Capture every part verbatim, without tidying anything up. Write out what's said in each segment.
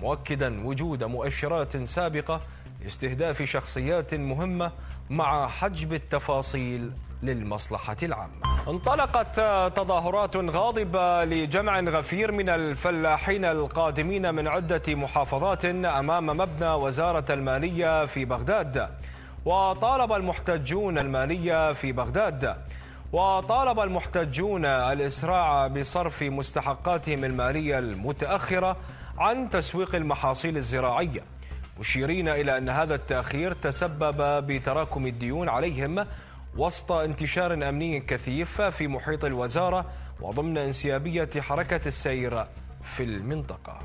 مؤكدا وجود مؤشرات سابقة لاستهداف شخصيات مهمة مع حجب التفاصيل للمصلحة العامة. انطلقت تظاهرات غاضبة لجمع غفير من الفلاحين القادمين من عدة محافظات أمام مبنى وزارة المالية في بغداد، وطالب المحتجون المالية في بغداد وطالب المحتجون الإسراع بصرف مستحقاتهم المالية المتأخرة عن تسويق المحاصيل الزراعية، مشيرين إلى أن هذا التأخير تسبب بتراكم الديون عليهم وسط انتشار أمني كثيف في محيط الوزارة وضمن انسيابية حركة السير في المنطقة.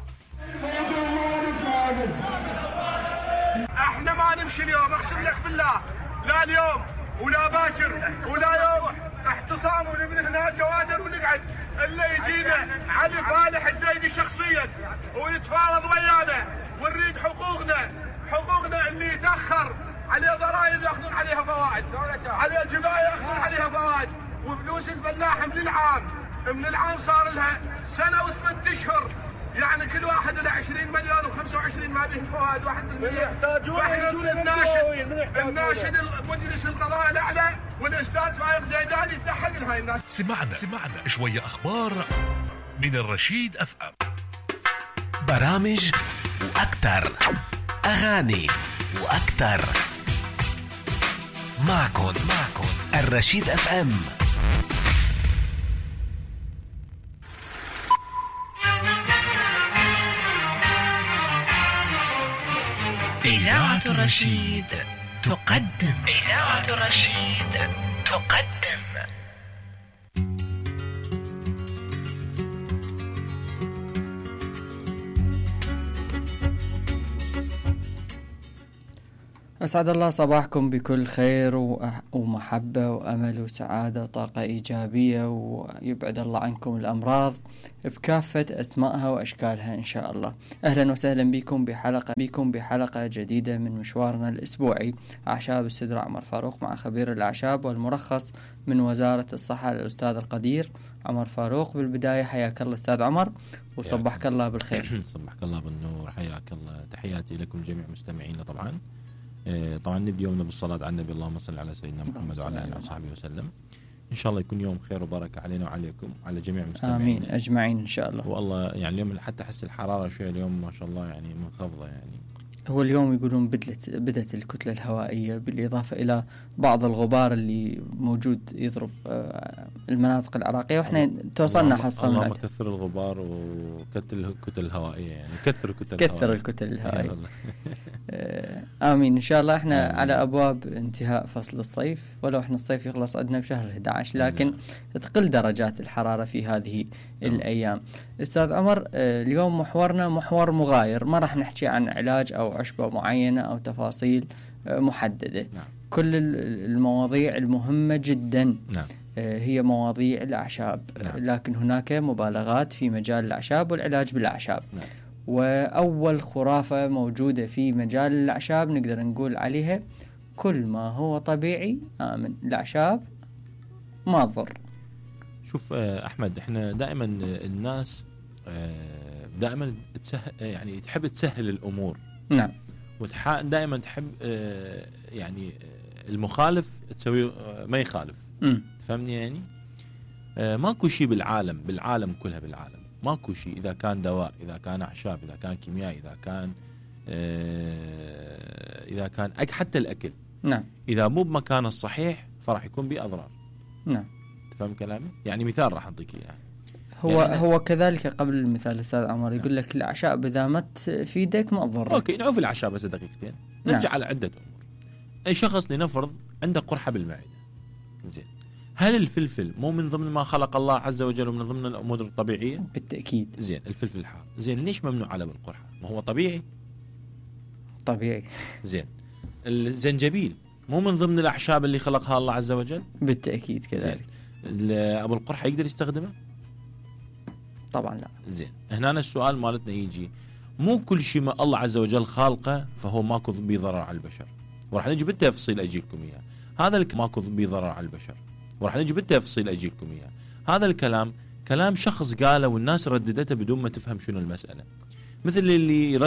احنا ما نمشي اليوم، اقسم لك بالله، لا اليوم ولا باكر ولا يوم احتصام ونبني هنا جوادر ونقعد الا يجينا علي فالح الزيدي شخصيا ويتفاوض ويانا ونريد حقوقنا، حقوقنا اللي يتاخر عليه ضرائب ياخذون عليها فوائد، عليه جبايه ياخذون عليها فوائد، وفلوس الفلاح من العام من العام صار لها سنه وثمان اشهر، يعني كل واحد له عشرين مليون وخمسة وعشرين ما به فوائد واحد بالمية. فاحنا الناشد الناشد مجلس القضاء الاعلى والاستاذ فايق زيداني يتلحق لهاي الناس. سمعنا سمعنا شويه اخبار من الرشيد اف ام، برامج واكثر، اغاني واكثر. معكن معكن الرشيد اف ام. إذاعة الرشيد تقدم إذاعة الرشيد تقدم أسعد الله صباحكم بكل خير ومحبة وأمل وسعادة وطاقة إيجابية، ويبعد الله عنكم الأمراض بكافة أسمائها وأشكالها إن شاء الله. أهلا وسهلا بكم بحلقة بكم بحلقة جديدة من مشوارنا الأسبوعي أعشاب السدر عمر فاروق، مع خبير الأعشاب والمرخص من وزارة الصحة الأستاذ القدير عمر فاروق. بالبداية حياك الله أستاذ عمر وصبحك الله بالخير. صبحك الله بالنور، حياك الله، تحياتي لكم جميع مستمعينا. طبعا طبعا نبدأ يومنا بالصلاة على النبي، اللهم صل على سيدنا محمد وعلى آله وصحبه وسلم. إن شاء الله يكون يوم خير وبركة علينا وعليكم على جميع المستمعين. آمين أجمعين إن شاء الله. والله يعني اليوم حتى حس الحرارة شوية اليوم ما شاء الله يعني منخفضة. يعني هو اليوم يقولون بدلت بدت الكتلة الهوائية بالإضافة إلى بعض الغبار اللي موجود يضرب المناطق العراقية، وإحنا توصلنا حصلنا. اللهم كثر الغبار وكثر الكتل الهوائية، يعني كثر الكتل كثر الكتل الهوائية. آمين إن شاء الله. إحنا آمين. على أبواب انتهاء فصل الصيف، ولو إحنا الصيف يخلص عندنا بشهر أحد عشر، لكن تقل درجات الحرارة في هذه آمين. الأيام. أستاذ عمر، اليوم محورنا محور مغاير، ما راح نحكي عن علاج أو عشبة معينة أو تفاصيل محددة. نعم. كل المواضيع المهمة جدا نعم. هي مواضيع الأعشاب. نعم. لكن هناك مبالغات في مجال الأعشاب والعلاج بالأعشاب. نعم. وأول خرافة موجودة في مجال الأعشاب نقدر نقول عليها كل ما هو طبيعي آمن. الأعشاب ما تضر. شوف أحمد، إحنا دائما الناس دائما تسهل، يعني تحب تسهل الأمور. نعم. ودائما تحب يعني المخالف تسوي ما يخالف. م. فهمني؟ يعني ماكو شيء بالعالم بالعالم كلها بالعالم ماكو شيء، إذا كان دواء، إذا كان أعشاب، إذا كان كيمياء، إذا كان إذا كان حتى الأكل. نعم. إذا مو بمكانه الصحيح فراح يكون به أضرار. نعم. تفهم كلامي؟ يعني مثال راح أعطيك إياه. هو يعني هو كذلك قبل المثال أستاذ عمر يقول لك الأعشاب إذا ما تفيدك ما تضرك. أوكي، نعوف الأعشاب بس دقيقتين. نرجع نعم. على عدة أمور. أي شخص لنفرض عنده قرحة بالمعدة، زين، هل الفلفل مو من ضمن ما خلق الله عز وجل ومن ضمن الأمور الطبيعية؟ بالتأكيد. زين، الفلفل الحار، زين، ليش ممنوع على بالقرحة؟ ما هو طبيعي. طبيعي. زين، الزنجبيل مو من ضمن الأعشاب اللي خلقها الله عز وجل؟ بالتأكيد كذلك. أبو القرحة يقدر يستخدمه؟ طبعا لا. زين، هنا السؤال مالتنا يجي، مو كل شيء ما الله عز وجل خالقه فهو ماكو به ضرر على البشر، وراح نجي بالتفصيل أجيكم إياه. هذا الك... ماكو به ضرر على البشر، وراح نجي بالتفصيل أجيكم إياه. هذا الكلام كلام شخص قاله والناس رددته بدون ما تفهم شنو المسألة، مثل اللي